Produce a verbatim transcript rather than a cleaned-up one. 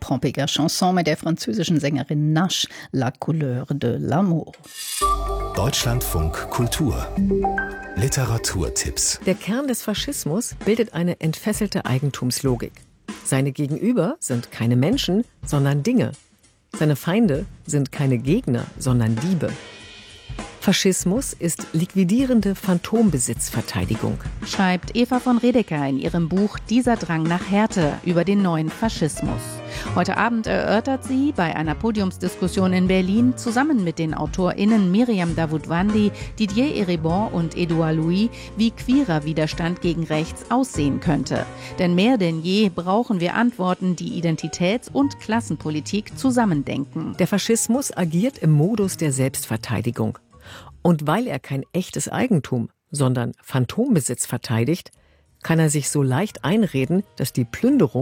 pompiger Chanson mit der französischen Sängerin Nash, La Couleur de l'amour. Deutschlandfunk Kultur. Literaturtipps. Der Kern des Faschismus bildet eine entfesselte Eigentumslogik. Seine Gegenüber sind keine Menschen, sondern Dinge. Seine Feinde sind keine Gegner, sondern Diebe. Faschismus ist liquidierende Phantombesitzverteidigung, schreibt Eva von Redeker in ihrem Buch Dieser Drang nach Härte über den neuen Faschismus. Heute Abend erörtert sie bei einer Podiumsdiskussion in Berlin zusammen mit den AutorInnen Miriam Davutwandi, Didier Eribon und Edouard Louis, wie queerer Widerstand gegen rechts aussehen könnte. Denn mehr denn je brauchen wir Antworten, die Identitäts- und Klassenpolitik zusammendenken. Der Faschismus agiert im Modus der Selbstverteidigung. Und weil er kein echtes Eigentum, sondern Phantombesitz verteidigt, kann er sich so leicht einreden, dass die Plünderung